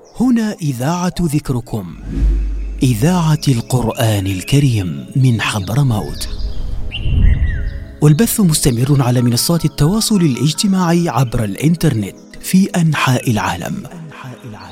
هنا إذاعة ذكركم، إذاعة القرآن الكريم من حضرموت، والبث مستمر على منصات التواصل الاجتماعي عبر الإنترنت في أنحاء العالم.